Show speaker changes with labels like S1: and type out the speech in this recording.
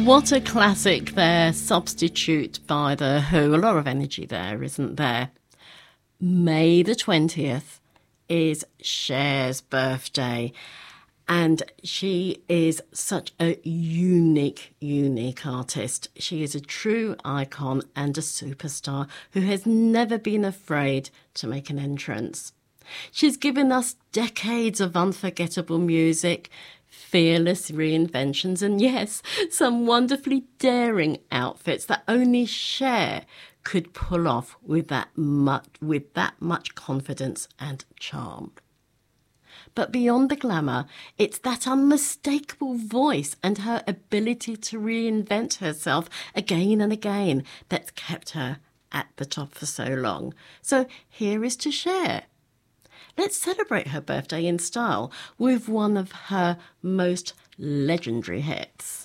S1: What a classic there, Substitute by The Who. A lot of energy there, isn't there? May the 20th is Cher's birthday, and she is such a unique artist. She is a true icon and a superstar who has never been afraid to make an entrance. She's given us decades of unforgettable music, fearless reinventions, and yes, some wonderfully daring outfits that only Cher could pull off with that much confidence and charm. But beyond the glamour, it's that unmistakable voice and her ability to reinvent herself again and again that's kept her at the top for so long. So here is to Cher. Let's celebrate her birthday in style with one of her most legendary hits.